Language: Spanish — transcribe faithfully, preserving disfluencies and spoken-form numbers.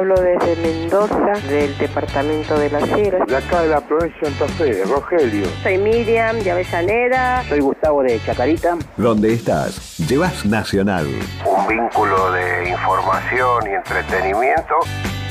Hablo desde Mendoza, del departamento de Las Heras. De acá de la provincia de Santa Fe, Rogelio. Soy Miriam de Avellaneda. Soy Gustavo de Chacarita. Donde estás, llevas Nacional. Un vínculo de información y entretenimiento.